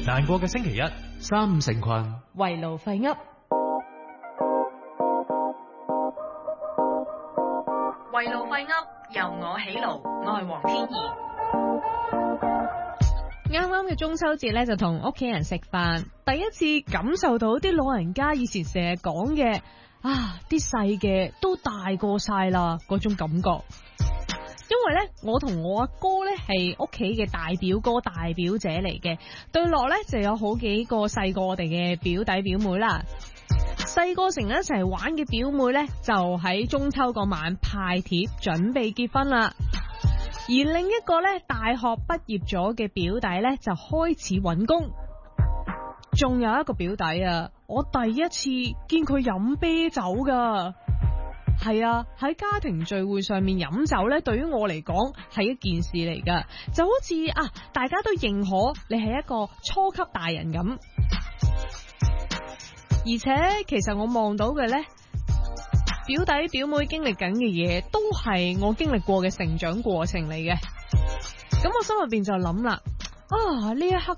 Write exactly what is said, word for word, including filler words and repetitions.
難過嘅星期一，三五成群， 圍爐廢噏。 圍爐廢噏，由我起爐，我係黃天怡。 啱啱嘅中秋節咧，就同屋企人食飯，第一次感受到啲老人家以前成日講嘅啊，啲細嘅都大過晒啦嗰種感覺。因為咧，我同我阿哥咧係屋企嘅大表哥大表姐嚟嘅，對落咧就有好幾個細過我哋嘅表弟表妹啦。細個成日一齊玩嘅表妹咧，就喺中秋嗰晚派帖準備結婚啦。而另一個咧大學畢業咗嘅表弟咧，就開始揾工。仲有一個表弟啊，我第一次見佢飲啤酒噶。係啊，喺家庭聚會上面飲酒咧，對於我嚟講係一件事嚟噶，就好似啊，大家都認可你係一個初級大人咁。而且其實我望到嘅咧，表弟表妹經歷緊嘅嘢，都係我經歷過嘅成長過程嚟嘅。咁我心入邊就諗啦，啊呢一刻